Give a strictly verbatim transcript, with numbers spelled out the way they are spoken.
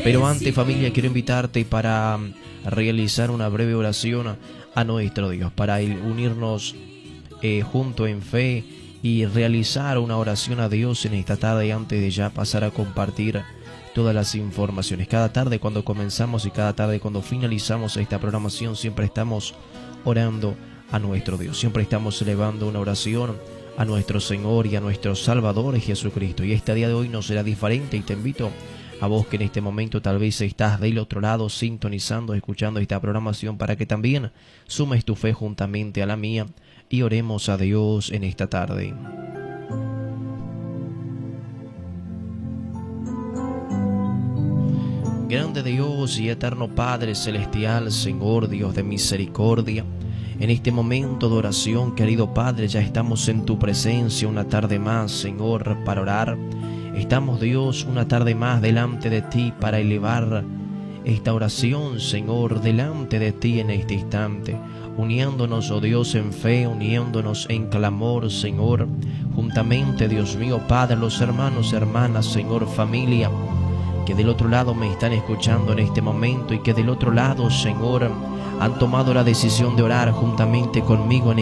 Pero antes, familia, quiero invitarte para realizar una breve oración a nuestro Dios, para unirnos eh, junto en fe y realizar una oración a Dios en esta tarde antes de ya pasar a compartir todas las informaciones. Cada tarde cuando comenzamos y cada tarde cuando finalizamos esta programación siempre estamos orando a nuestro Dios, siempre estamos elevando una oración a nuestro Señor y a nuestro Salvador Jesucristo. Y este día de hoy no será diferente y te invito a vos que en este momento tal vez estás del otro lado sintonizando, escuchando esta programación para que también sumes tu fe juntamente a la mía y oremos a Dios en esta tarde. Grande Dios y eterno Padre Celestial, Señor Dios de misericordia, en este momento de oración, querido Padre, ya estamos en tu presencia una tarde más, Señor, para orar. Estamos, Dios, una tarde más delante de ti para elevar esta oración, Señor, delante de ti en este instante, uniéndonos, oh Dios, en fe, uniéndonos en clamor, Señor, juntamente, Dios mío, Padre, los hermanos, hermanas, Señor, familia, que del otro lado me están escuchando en este momento y que del otro lado, Señor, han tomado la decisión de orar juntamente conmigo en